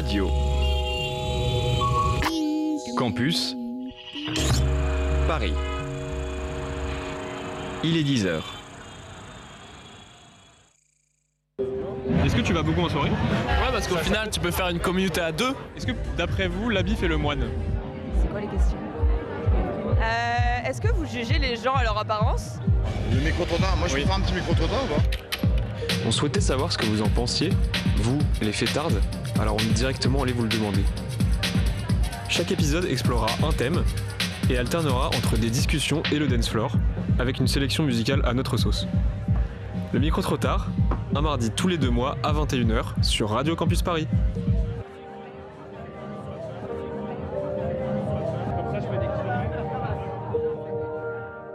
Radio Campus Paris. Il est 10h. Est-ce que tu vas beaucoup en soirée? Ouais, parce qu'au final, tu peux faire une communauté à deux. Est-ce que, d'après vous, l'habit fait le moine? C'est quoi les questions? Est-ce que vous jugez les gens à leur apparence? Le micro-trottoir, moi je peux faire un petit micro-trottoir ou pas? On souhaitait savoir ce que vous en pensiez, vous, les fêtardes, alors on est directement allé vous le demander. Chaque épisode explorera un thème et alternera entre des discussions et le dance floor, avec une sélection musicale à notre sauce. Le micro trop tard, un mardi tous les 2 mois à 21h sur Radio Campus Paris.